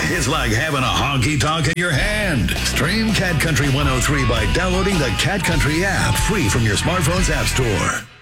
It's like having a honky-tonk in your hand. Stream Cat Country 103 by downloading the Cat Country app free from your smartphone's app store.